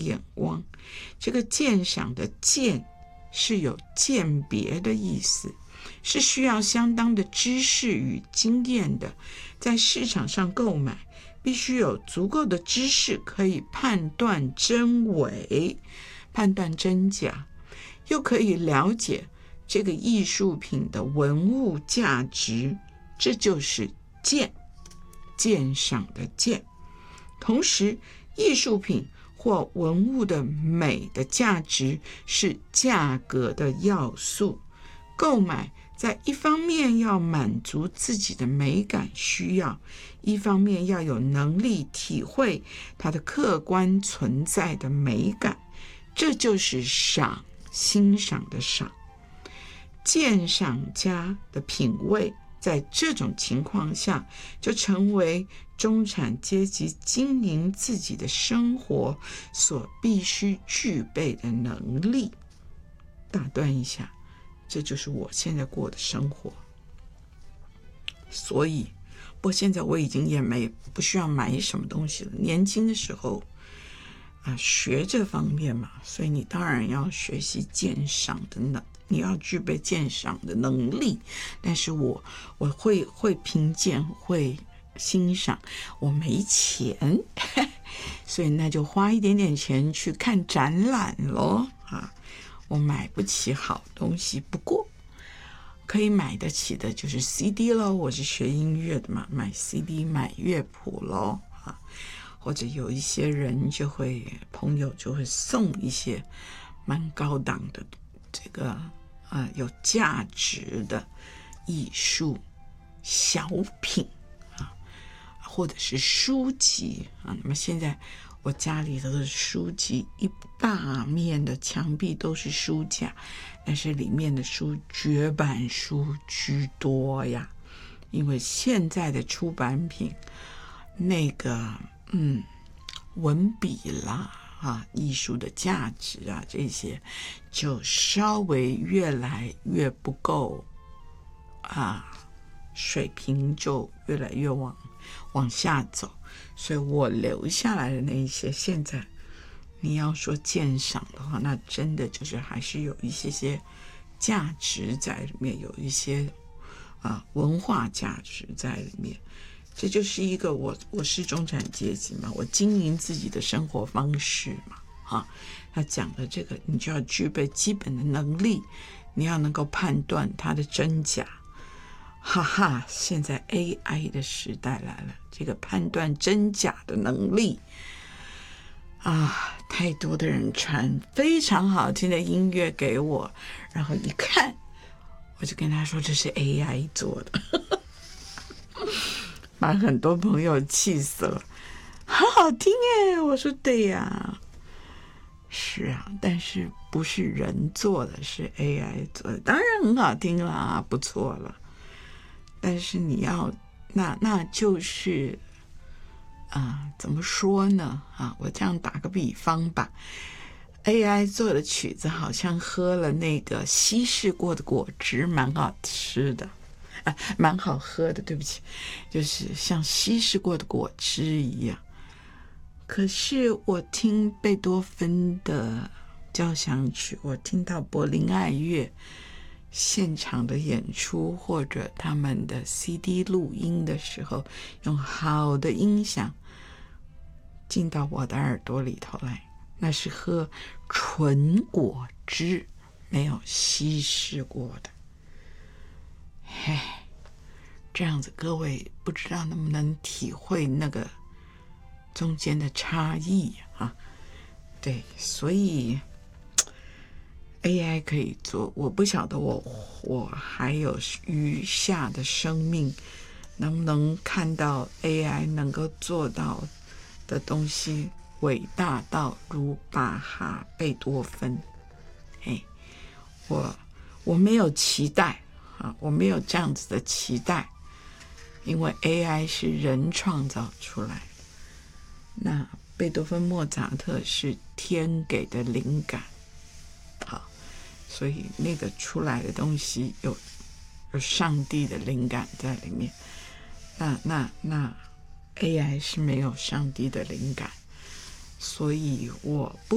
眼光。这个鉴赏的鉴是有鉴别的意思，是需要相当的知识与经验的。在市场上购买，必须有足够的知识可以判断真伪，判断真假，又可以了解这个艺术品的文物价值，这就是鉴赏的鉴。同时，艺术品或文物的美的价值是价格的要素。购买在一方面要满足自己的美感需要，一方面要有能力体会它的客观存在的美感，这就是赏，欣赏的赏。鉴赏家的品味在这种情况下就成为中产阶级经营自己的生活所必须具备的能力。打断一下，这就是我现在过的生活。所以不过现在我已经也不需要买什么东西了。年轻的时候学这方面嘛，所以你当然要学习鉴赏的你要具备鉴赏的能力。但是我会评鉴，会欣赏，我没钱所以那就花一点点钱去看展览咯我买不起好东西，不过可以买得起的就是 CD 咯，我是学音乐的嘛，买 CD 买乐谱咯或者有一些人朋友就会送一些蛮高档的这个有价值的艺术小品或者是书籍那么现在我家里头的书籍一大面的墙壁都是书架，但是里面的书绝版书居多呀。因为现在的出版品那个文笔啦艺术的价值这些就稍微越来越不够水平就越来越往下走。所以我留下来的那一些，现在你要说鉴赏的话，那真的就是还是有一些价值在里面，有一些文化价值在里面。这就是一个我是中产阶级嘛，我经营自己的生活方式嘛他讲的这个，你就要具备基本的能力，你要能够判断它的真假。现在 AI 的时代来了，这个判断真假的能力太多的人传非常好听的音乐给我，然后一看我就跟他说这是 AI 做的把很多朋友气死了，好好听耶。我说对呀，是但是不是人做的，是 AI 做的，当然很好听啦，不错了。但是你要那就是怎么说呢我这样打个比方吧， AI 做的曲子好像喝了那个稀释过的果汁，蛮好吃的蛮好喝的，对不起，就是像稀释过的果汁一样。可是我听贝多芬的交响曲，我听到柏林爱乐现场的演出或者他们的 CD 录音的时候，用好的音响进到我的耳朵里头来，那是喝纯果汁，没有稀释过的。这样子各位不知道能不能体会那个中间的差异对，所以 AI 可以做，我不晓得我还有余下的生命能不能看到 AI 能够做到的东西伟大到如巴哈、贝多芬。我没有期待我没有这样子的期待，因为 AI 是人创造出来，那贝多芬、莫扎特是天给的灵感所以那个出来的东西有上帝的灵感在里面。那 AI 是没有上帝的灵感，所以我不